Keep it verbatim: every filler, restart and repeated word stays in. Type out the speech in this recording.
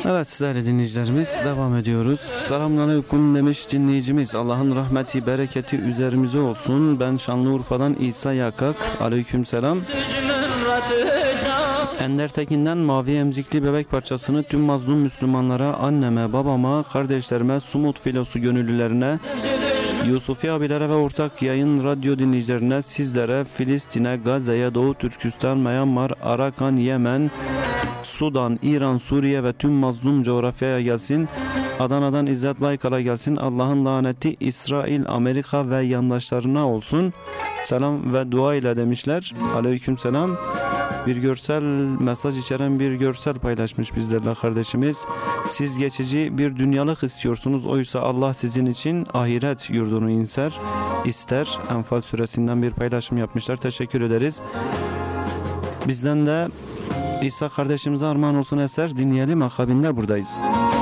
Evet değerli dinleyicilerimiz, devam ediyoruz. Selamünaleyküm demiş dinleyicimiz. Allah'ın rahmeti, bereketi üzerimize olsun. Ben Şanlıurfa'dan İsa Yakak. Aleykümselam. Ender Tekin'den Mavi Emzikli Bebek parçasını tüm mazlum Müslümanlara, anneme, babama, kardeşlerime, Sumut Filosu gönüllülerine, Yusufi abilere ve ortak yayın radyo dinleyicilerine, sizlere, Filistin'e, Gazze'ye, Doğu Türkistan, Myanmar, Arakan, Yemen, Sudan, İran, Suriye ve tüm mazlum coğrafyaya gelsin. Adana'dan İzzet Baykal'a gelsin. Allah'ın laneti İsrail, Amerika ve yandaşlarına olsun. Selam ve dua ile demişler. Aleykümselam. Bir görsel mesaj içeren bir görsel paylaşmış bizlerle kardeşimiz. Siz geçici bir dünyalık istiyorsunuz. Oysa Allah sizin için ahiret yurdunu inser, ister. Enfal suresinden bir paylaşım yapmışlar. Teşekkür ederiz. Bizden de İsa kardeşimize armağan olsun eser dinleyelim. Akabinde buradayız.